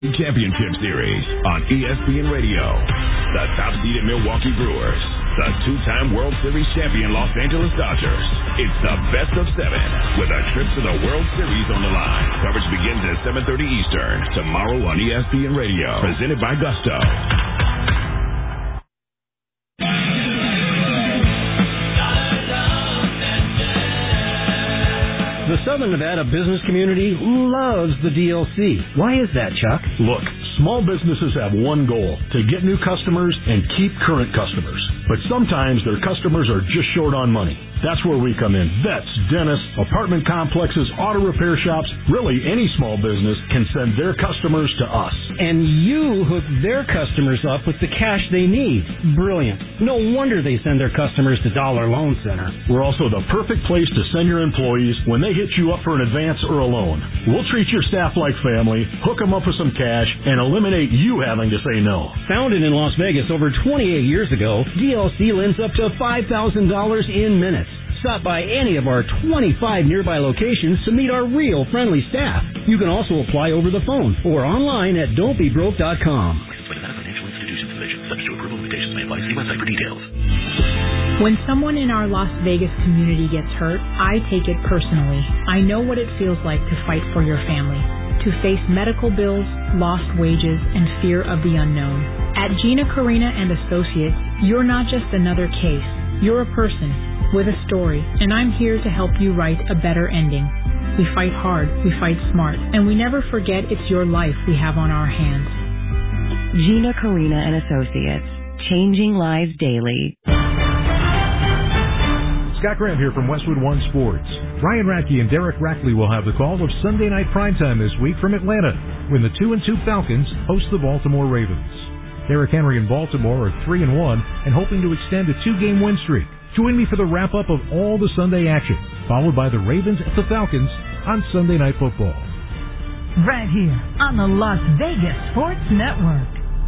Championship Series on ESPN Radio. The top-seeded Milwaukee Brewers, the two-time World Series champion Los Angeles Dodgers. It's the best of 7 with a trip to the World Series on the line. Coverage begins at 7:30 Eastern tomorrow on ESPN Radio. Presented by Gusto. The Southern Nevada business community loves the DLC. Why is that, Chuck? Look, small businesses have one goal, to get new customers and keep current customers. But sometimes their customers are just short on money. That's where we come in. Vets, dentists, apartment complexes, auto repair shops, really any small business can send their customers to us. And you hook their customers up with the cash they need. Brilliant. No wonder they send their customers to Dollar Loan Center. We're also the perfect place to send your employees when they hit you up for an advance or a loan. We'll treat your staff like family, hook them up with some cash, and eliminate you having to say no. Founded in Las Vegas over 28 years ago, DLC lends up to $5,000 in minutes. Stop by any of our 25 nearby locations to meet our real friendly staff. You can also apply over the phone or online at don'tbebroke.com. Licensed by Nevada Financial Institutions Division. Subject to approval, limitations may apply. See website for details. When someone in our Las Vegas community gets hurt, I take it personally. I know what it feels like to fight for your family, to face medical bills, lost wages, and fear of the unknown. At Gina Carina and Associates, you're not just another case. You're a person with a story, and I'm here to help you write a better ending. We fight hard, we fight smart, and we never forget it's your life we have on our hands. Gina Carina and Associates, changing lives daily. Scott Graham here from Westwood One Sports. Ryan Radke and Derek Rackley will have the call of Sunday Night Primetime this week from Atlanta when the 2-2 Falcons host the Baltimore Ravens. Derrick Henry and Baltimore are 3-1 and hoping to extend a 2-game win streak. Join me for the wrap-up of all the Sunday action, followed by the Ravens at the Falcons on Sunday Night Football. Right here on the Las Vegas Sports Network.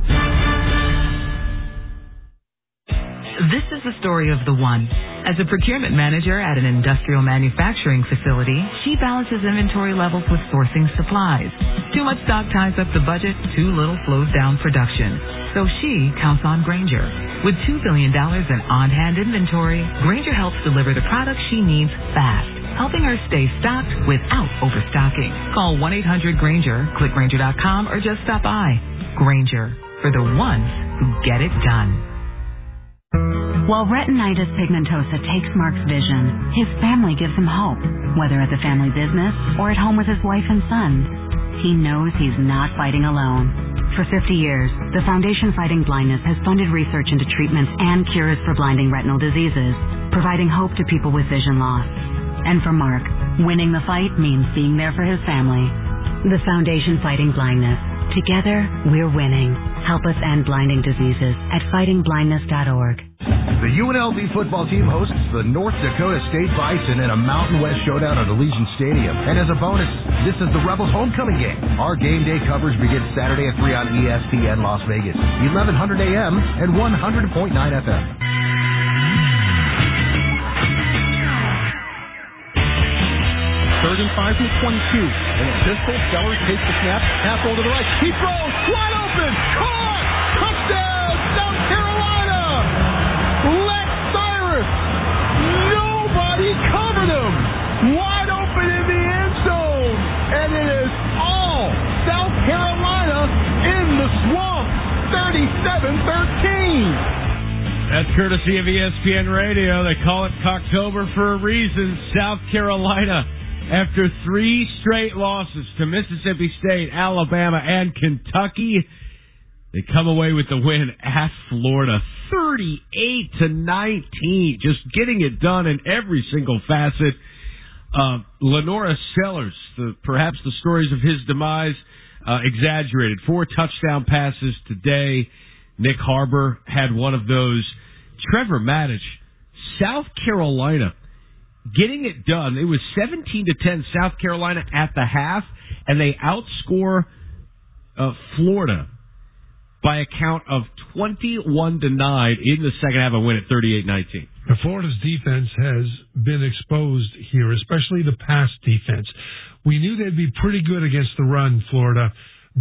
This is the story of the one. As a procurement manager at an industrial manufacturing facility, she balances inventory levels with sourcing supplies. Too much stock ties up the budget, too little slows down production. So she counts on Grainger. With $2 billion in on-hand inventory, Grainger helps deliver the products she needs fast, helping her stay stocked without overstocking. Call 1-800-GRAINGER, click Grainger.com, or just stop by. Grainger, for the ones who get it done. While retinitis pigmentosa takes Mark's vision, his family gives him hope, whether at the family business or at home with his wife and son. He knows he's not fighting alone. For 50 years, the Foundation Fighting Blindness has funded research into treatments and cures for blinding retinal diseases, providing hope to people with vision loss. And for Mark, winning the fight means being there for his family. The Foundation Fighting Blindness. Together, we're winning. Help us end blinding diseases at fightingblindness.org. The UNLV football team hosts the North Dakota State Bison in a Mountain West showdown at Allegiant Stadium. And as a bonus, this is the Rebels homecoming game. Our game day coverage begins Saturday at 3 on ESPN Las Vegas, 1100 AM and 100.9 FM. Third and 5 from the 22. And a pistol. Sellers takes the snap. Half over to the right. He throws. Wide open. Caught. Touchdown. South Carolina. Lex Cyrus. Nobody covered him. Wide open in the end zone. And it is all South Carolina in the swamp. 37-13. That's courtesy of ESPN Radio. They call it Cocktober for a reason. South Carolina, after 3 straight losses to Mississippi State, Alabama, and Kentucky, they come away with the win at Florida, 38-19. Just getting it done in every single facet. Lenora Sellers, perhaps the stories of his demise, exaggerated. 4 touchdown passes today. Nick Harbor had one of those. Trevor Maddich, South Carolina, getting it done. It was 17-10 South Carolina at the half, and they outscore Florida by a count of 21-9 in the second half and win at 38-19. Florida's defense has been exposed here, especially the pass defense. We knew they'd be pretty good against the run, Florida, but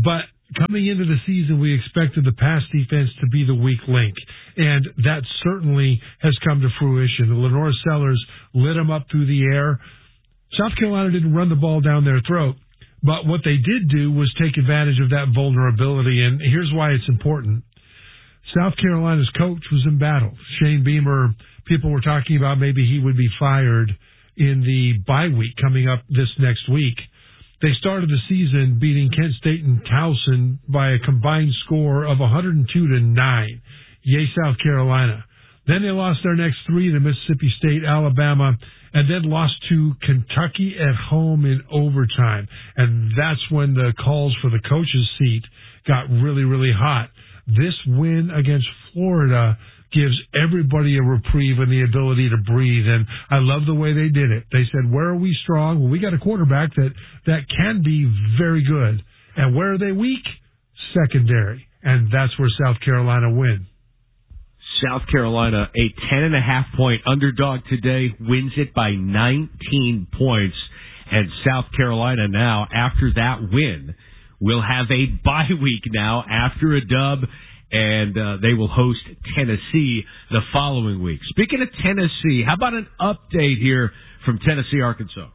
coming into the season, we expected the pass defense to be the weak link, and that certainly has come to fruition. The Lenora Sellers lit them up through the air. South Carolina didn't run the ball down their throat, but what they did do was take advantage of that vulnerability, and here's why it's important. South Carolina's coach was in battle. Shane Beamer, people were talking about maybe he would be fired in the bye week coming up this next week. They started the season beating Kent State and Towson by a combined score of 102-9. Yay, South Carolina. Then they lost their next three to Mississippi State, Alabama, and then lost to Kentucky at home in overtime. And that's when the calls for the coach's seat got really, really hot. This win against Florida gives everybody a reprieve and the ability to breathe. And I love the way they did it. They said, where are we strong? Well, we got a quarterback that can be very good. And where are they weak? Secondary. And that's where South Carolina win. South Carolina, a 10.5-point underdog today, wins it by 19 points. And South Carolina now, after that win, will have a bye week now after a dub. And they will host Tennessee the following week. Speaking of Tennessee, how about an update here from Tennessee, Arkansas?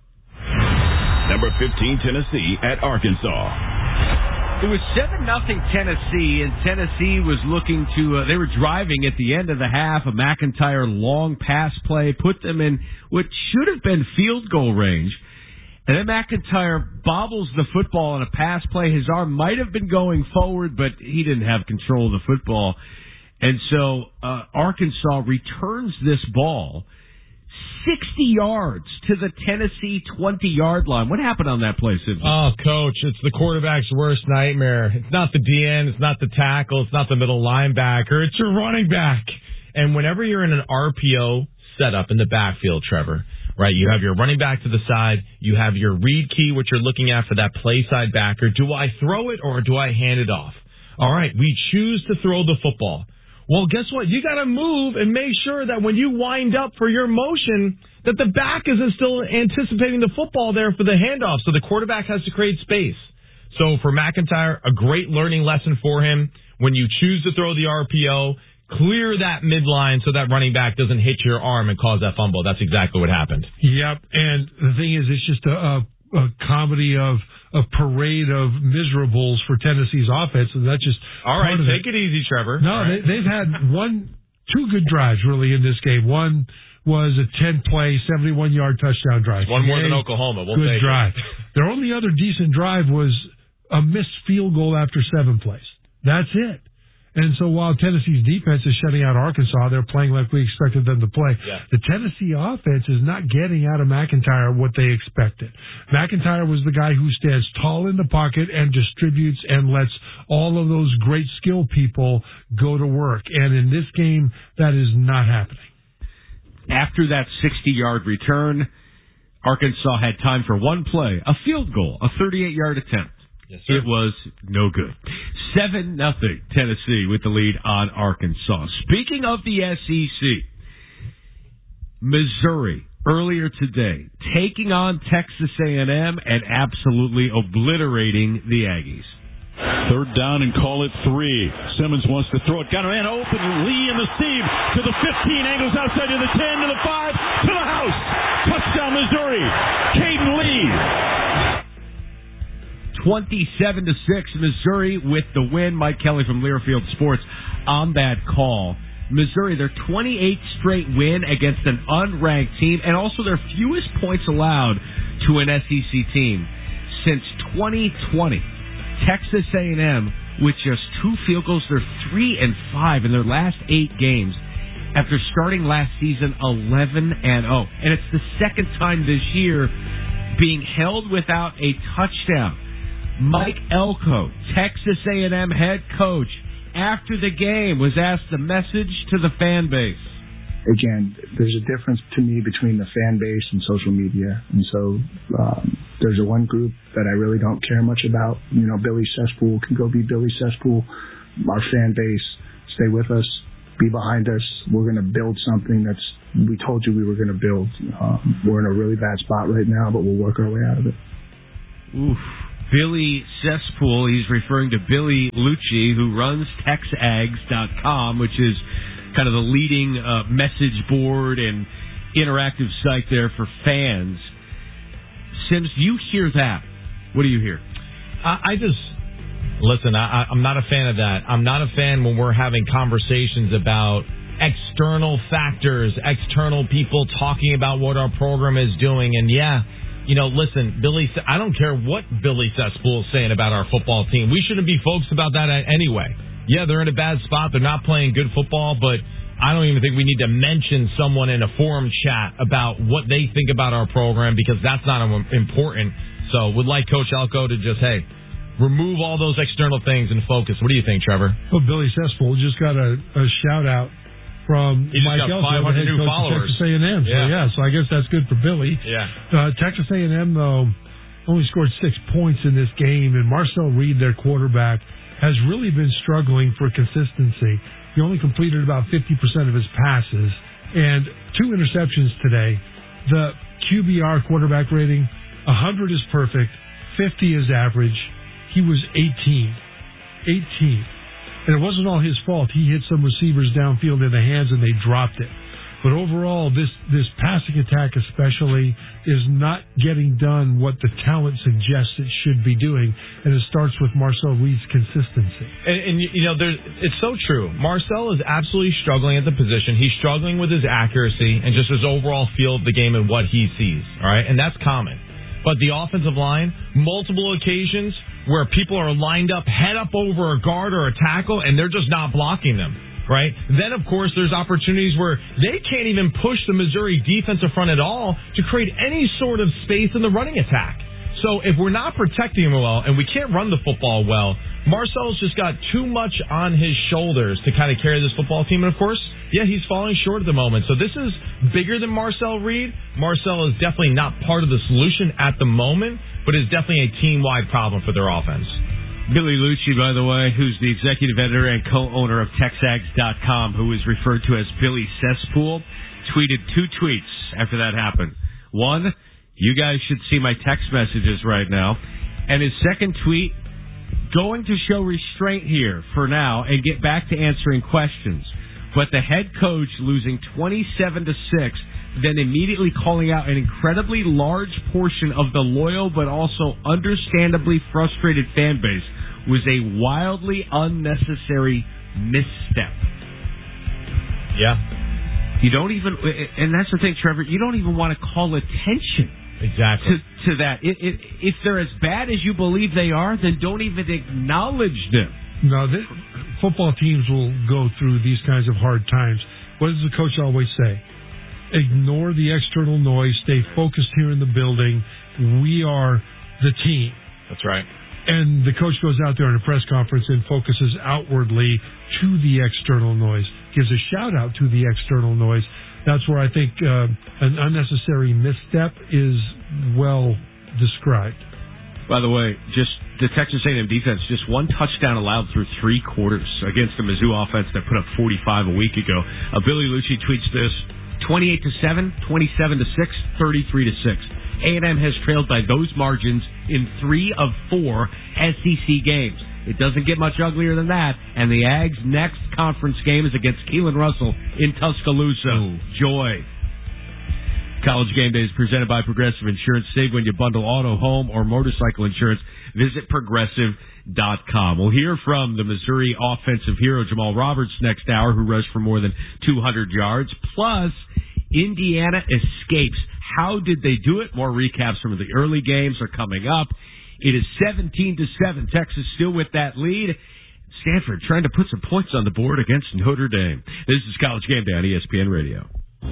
Number 15, Tennessee at Arkansas. It was 7-0 Tennessee, and Tennessee was looking to, they were driving at the end of the half. A McIntyre long pass play put them in what should have been field goal range. And then McIntyre bobbles the football on a pass play. His arm might have been going forward, but he didn't have control of the football. And so Arkansas returns this ball 60 yards to the Tennessee 20-yard line. What happened on that play, Sid? Oh, Coach, it's the quarterback's worst nightmare. It's not the DN, it's not the tackle, it's not the middle linebacker, it's your running back. And whenever you're in an RPO setup in the backfield, Trevor, right, you have your running back to the side, you have your read key, which you're looking at for that play side backer. Do I throw it or do I hand it off? All right, we choose to throw the football. Well, guess what? You got to move and make sure that when you wind up for your motion, that the back isn't still anticipating the football there for the handoff. So the quarterback has to create space. So for McIntyre, a great learning lesson for him. When you choose to throw the RPO, clear that midline so that running back doesn't hit your arm and cause that fumble. That's exactly what happened. Yep, and the thing is, it's just a comedy of a parade of miserables for Tennessee's offense, and that's just all right. Take it easy, Trevor. No, they've had two good drives really in this game. One was a 10-play, 71-yard touchdown drive. One more than Oklahoma. We'll good take drive. It. Their only other decent drive was a missed field goal after 7 plays. That's it. And so while Tennessee's defense is shutting out Arkansas, they're playing like we expected them to play. Yeah. The Tennessee offense is not getting out of McIntyre what they expected. McIntyre was the guy who stands tall in the pocket and distributes and lets all of those great skill people go to work. And in this game, that is not happening. After that 60-yard return, Arkansas had time for one play, a field goal, a 38-yard attempt. Yes, sir. It was no good. 7-0 Tennessee with the lead on Arkansas. Speaking of the SEC, Missouri earlier today taking on Texas A&M and absolutely obliterating the Aggies. Third down and call it 3. Simmons wants to throw it. Got a man open. Lee in the seam to the 15. Angles outside to the 10, to the 5, to the house. Touchdown, Missouri. Caden Lee. 27-6, Missouri with the win. Mike Kelly from Learfield Sports on that call. Missouri, their 28th straight win against an unranked team, and also their fewest points allowed to an SEC team since 2020. Texas A&M, with just 2 field goals, they're 3-5 in their last 8 games after starting last season 11-0. And it's the second time this year being held without a touchdown. Mike Elko, Texas A&M head coach, after the game was asked the message to the fan base. Again, there's a difference to me between the fan base and social media. And so there's one group that I really don't care much about. You know, Billy Cesspool can go be Billy Cesspool. Our fan base, stay with us, be behind us. We're going to build something we told you we were going to build. We're in a really bad spot right now, but we'll work our way out of it. Oof. Billy Cesspool. He's referring to Billy Lucci, who runs TexAgs.com, which is kind of the leading message board and interactive site there for fans. Sims, do you hear that? What do you hear? Listen, I'm not a fan of that. I'm not a fan when we're having conversations about external factors, external people talking about what our program is doing. And listen, I don't care what Billy Cesspool is saying about our football team. We shouldn't be focused about that anyway. Yeah, they're in a bad spot. They're not playing good football, but I don't even think we need to mention someone in a forum chat about what they think about our program, because that's not important. So would like Coach Elko to just, remove all those external things and focus. What do you think, Trevor? Well, Billy Cesspool just got a shout-out from Mike Elko, the head coach of Texas A&M. So I guess that's good for Billy. Yeah. Texas A&M, though, only scored 6 points in this game, and Marcel Reed, their quarterback, has really been struggling for consistency. He only completed about 50% of his passes, and 2 interceptions today. The QBR quarterback rating, 100 is perfect, 50 is average. He was 18. And it wasn't all his fault. He hit some receivers downfield in the hands and they dropped it. But overall, this passing attack especially is not getting done what the talent suggests it should be doing, and it starts with Marcel Reed's consistency. And it's so true. Marcel is absolutely struggling at the position. He's struggling with his accuracy and just his overall feel of the game and what he sees. All right, and that's common. But the offensive line, multiple occasions where people are lined up, head up over a guard or a tackle, and they're just not blocking them. Right? Then, of course, there's opportunities where they can't even push the Missouri defensive front at all to create any sort of space in the running attack. So if we're not protecting him well and we can't run the football well, Marcel's just got too much on his shoulders to kind of carry this football team. And, of course, he's falling short at the moment. So this is bigger than Marcel Reed. Marcel is definitely not part of the solution at the moment, but is definitely a team-wide problem for their offense. Billy Lucci, by the way, who's the executive editor and co-owner of TexAgs.com, who is referred to as Billy Cesspool, tweeted 2 tweets after that happened. One, you guys should see my text messages right now. And his second tweet, going to show restraint here for now and get back to answering questions. But the head coach losing 27-6, then immediately calling out an incredibly large portion of the loyal but also understandably frustrated fan base was a wildly unnecessary misstep. Yeah. You don't even, and that's the thing, Trevor, you don't even want to call attention exactly to that. If they're as bad as you believe they are, then don't even acknowledge them. No, football teams will go through these kinds of hard times. What does the coach always say? Ignore the external noise. Stay focused here in the building. We are the team. That's right. And the coach goes out there in a press conference and focuses outwardly to the external noise, gives a shout-out to the external noise. That's where I think an unnecessary misstep is well described. By the way, just the Texas A&M defense, just 1 touchdown allowed through 3 quarters against the Mizzou offense that put up 45 a week ago. Billy Lucci tweets this, 28-7, 27-6, 33-6. A&M has trailed by those margins in 3 of 4 SEC games. It doesn't get much uglier than that. And the Ags' next conference game is against Keelan Russell in Tuscaloosa. Ooh. Joy. College Game Day is presented by Progressive Insurance. Save when you bundle auto, home, or motorcycle insurance. Visit Progressive.com. We'll hear from the Missouri offensive hero, Jamal Roberts, next hour, who rushed for more than 200 yards. Plus, Indiana escapes. How did they do it? More recaps from the early games are coming up. It is 17-7. Texas still with that lead. Stanford trying to put some points on the board against Notre Dame. This is College Game Day on ESPN Radio.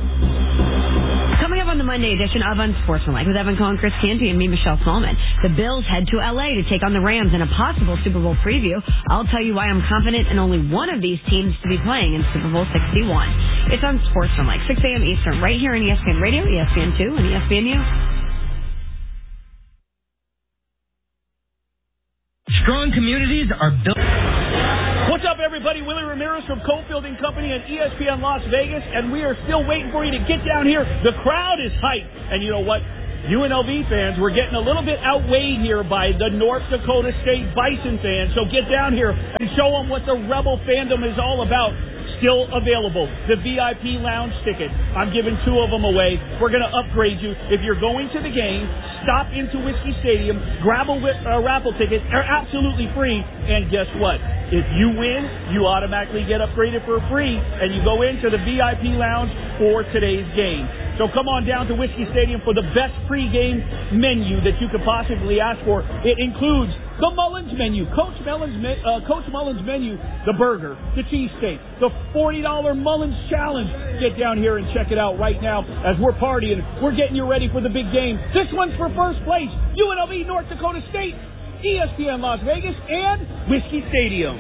Coming up on the Monday edition of Unsportsmanlike with Evan Cohen, Chris Canty, and me, Michelle Smallman. The Bills head to L.A. to take on the Rams in a possible Super Bowl preview. I'll tell you why I'm confident in only one of these teams to be playing in Super Bowl 61. It's Unsportsmanlike, 6 a.m. Eastern, right here on ESPN Radio, ESPN2, and ESPNU. Strong communities are built. What's up, everybody? Willie Ramirez from Cofield & Company and ESPN Las Vegas, and we are still waiting for you to get down here. The crowd is hyped, and you know what? UNLV fans, we're getting a little bit outweighed here by the North Dakota State Bison fans. So get down here and show them what the Rebel fandom is all about. Still available. The VIP lounge ticket. I'm giving 2 of them away. We're going to upgrade you. If you're going to the game, stop into Whiskey Stadium, grab a raffle ticket. They're absolutely free. And guess what? If you win, you automatically get upgraded for free, and you go into the VIP lounge for today's game. So come on down to Whiskey Stadium for the best pregame menu that you could possibly ask for. It includes the Mullins menu, Coach Mullins menu, the burger, the cheesesteak, the $40 Mullins challenge. Get down here and check it out right now as we're partying. We're getting you ready for the big game. This one's for first place. UNLV, North Dakota State, ESPN Las Vegas, and Whiskey Stadium.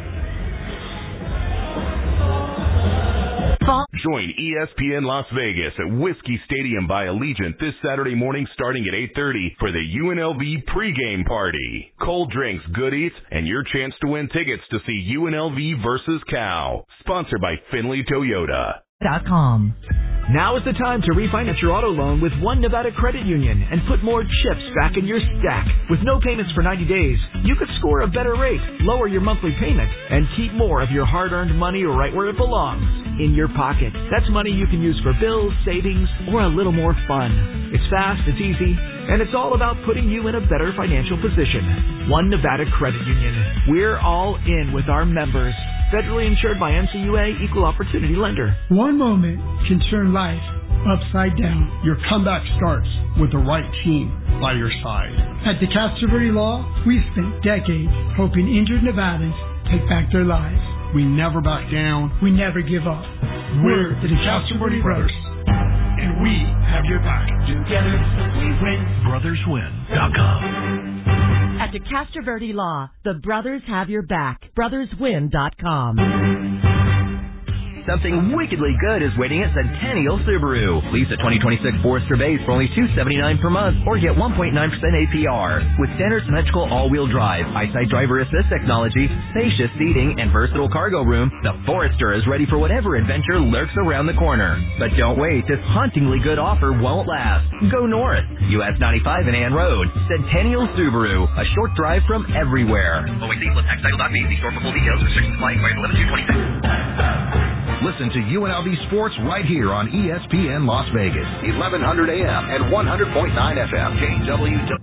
Join ESPN Las Vegas at Whiskey Stadium by Allegiant this Saturday morning starting at 8:30 for the UNLV pregame party. Cold drinks, goodies, and your chance to win tickets to see UNLV versus Cal. Sponsored by Finley Toyota. Now is the time to refinance your auto loan with One Nevada Credit Union and put more chips back in your stack. With no payments for 90 days, you could score a better rate, lower your monthly payment, and keep more of your hard-earned money right where it belongs, in your pocket. That's money you can use for bills, savings, or a little more fun. It's fast, it's easy, and it's all about putting you in a better financial position. One Nevada Credit Union. We're all in with our members. Federally insured by NCUA, Equal Opportunity Lender. One moment can turn life upside down. Your comeback starts with the right team by your side. At the Castroverde Law, we've spent decades helping injured Nevadans take back their lives. We never back down. We never give up. We're the Castroverde Brothers, and we have your back. Together we win. BrothersWin.com. At the Castroverde Law, the brothers have your back. BrothersWin.com. Something wickedly good is waiting at Centennial Subaru. Lease a 2026 Forester Base for only $279 per month or get 1.9% APR. With standard symmetrical all-wheel drive, EyeSight driver assist technology, spacious seating, and versatile cargo room, the Forester is ready for whatever adventure lurks around the corner. But don't wait, this hauntingly good offer won't last. Go north, US 95 and Ann Road. Centennial Subaru, a short drive from everywhere. OAC plus tax title.me. See store for full details. Restrictions apply. Expired 11/2/26. Listen to UNLV Sports right here on ESPN Las Vegas, 1100 AM and 100.9 FM. KWW.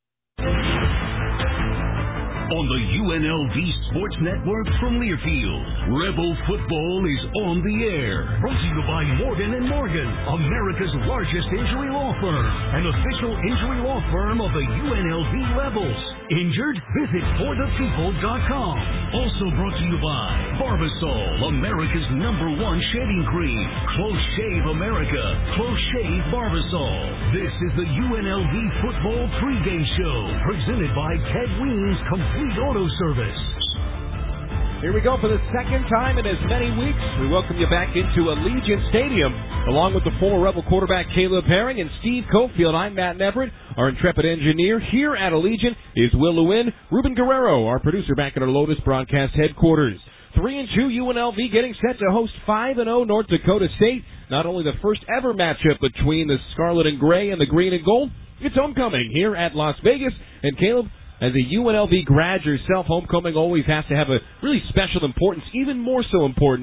On the UNLV Sports Network from Learfield, Rebel Football is on the air. Brought to you by Morgan & Morgan, America's largest injury law firm, an official injury law firm of the UNLV Rebels. Injured? Visit forthepeople.com. Also brought to you by Barbasol, America's #1 shaving cream. Close Shave America. Close Shave Barbasol. This is the UNLV Football pregame show, presented by Ted Weems Complete Auto Service. Here we go for the second time in as many weeks. We welcome you back into Allegiant Stadium, along with the former Rebel quarterback Caleb Herring and Steve Cofield. I'm Matt Neverett. Our intrepid engineer here at Allegiant is Will Lewin. Ruben Guerrero, our producer back at our Lotus broadcast headquarters. 3-2 UNLV getting set to host 5-0 North Dakota State. Not only the first ever matchup between the Scarlet and Gray and the Green and Gold, it's homecoming here at Las Vegas. And Caleb, as a UNLV grad yourself, homecoming always has to have a really special importance, even more so important